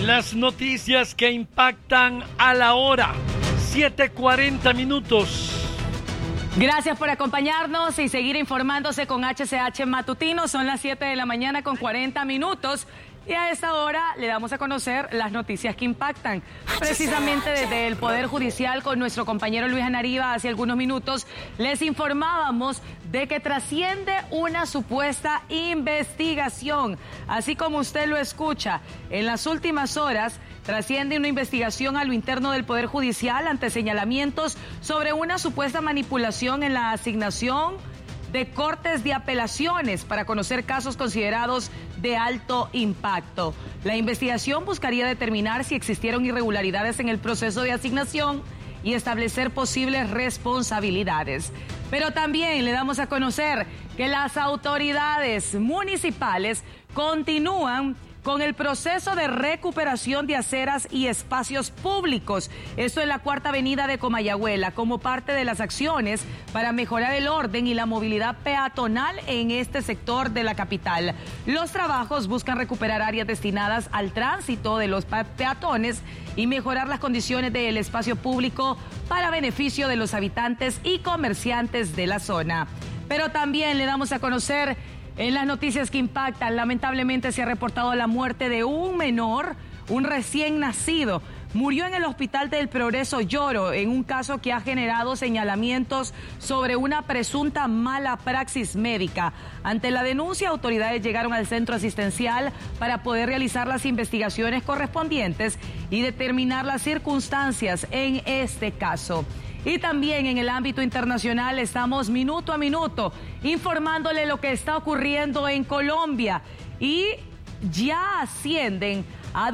Las noticias que impactan a la hora, 7:40 minutos. Gracias por acompañarnos y seguir informándose con HCH Matutino. Son las 7 de la mañana con 40 minutos. Y a esta hora le damos a conocer las noticias que impactan. Precisamente desde el Poder Judicial con nuestro compañero Luis Anariba hace algunos minutos les informábamos de que trasciende una supuesta investigación. Así como usted lo escucha, en las últimas horas trasciende una investigación a lo interno del Poder Judicial ante señalamientos sobre una supuesta manipulación en la asignación de cortes de apelaciones para conocer casos considerados de alto impacto. La investigación buscaría determinar si existieron irregularidades en el proceso de asignación y establecer posibles responsabilidades. Pero también le damos a conocer que las autoridades municipales continúan con el proceso de recuperación de aceras y espacios públicos. Esto en la Cuarta Avenida de Comayagüela, como parte de las acciones para mejorar el orden y la movilidad peatonal en este sector de la capital. Los trabajos buscan recuperar áreas destinadas al tránsito de los peatones y mejorar las condiciones del espacio público para beneficio de los habitantes y comerciantes de la zona. Pero también le damos a conocer en las noticias que impactan, lamentablemente se ha reportado la muerte de un menor, un recién nacido. Murió en el Hospital del Progreso Lloro en un caso que ha generado señalamientos sobre una presunta mala praxis médica. Ante la denuncia, autoridades llegaron al centro asistencial para poder realizar las investigaciones correspondientes y determinar las circunstancias en este caso. Y también en el ámbito internacional estamos minuto a minuto informándole lo que está ocurriendo en Colombia y ya ascienden a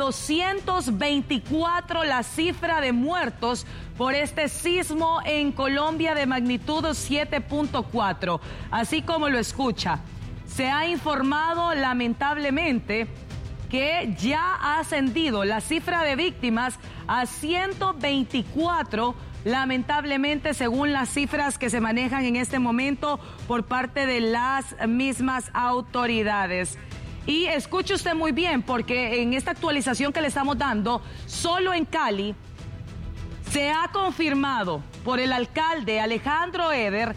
224 la cifra de muertos por este sismo en Colombia de magnitud 7.4. Así como lo escucha, se ha informado lamentablemente que ya ha ascendido la cifra de víctimas a 124, lamentablemente, según las cifras que se manejan en este momento por parte de las mismas autoridades. Y escuche usted muy bien, porque en esta actualización que le estamos dando, solo en Cali se ha confirmado por el alcalde Alejandro Eder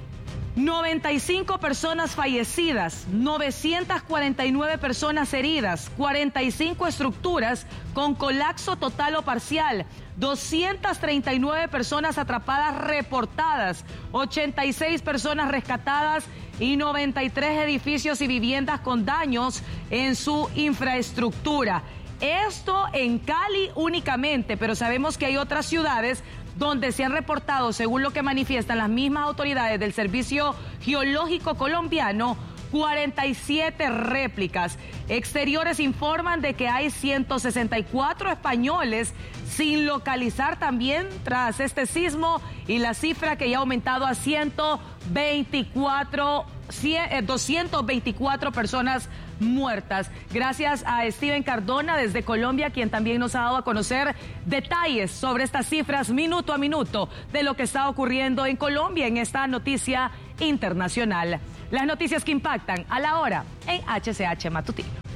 95 personas fallecidas, 949 personas heridas, 45 estructuras con colapso total o parcial, 239 personas atrapadas reportadas, 86 personas rescatadas y 93 edificios y viviendas con daños en su infraestructura. Esto en Cali únicamente, pero sabemos que hay otras ciudades donde se han reportado, según lo que manifiestan las mismas autoridades del Servicio Geológico Colombiano, 47 réplicas. Exteriores informan de que hay 164 españoles sin localizar también tras este sismo y la cifra que ya ha aumentado a 224 personas muertas. Gracias a Steven Cardona desde Colombia, quien también nos ha dado a conocer detalles sobre estas cifras minuto a minuto de lo que está ocurriendo en Colombia en esta noticia internacional. Las noticias que impactan a la hora en HCH Matutino.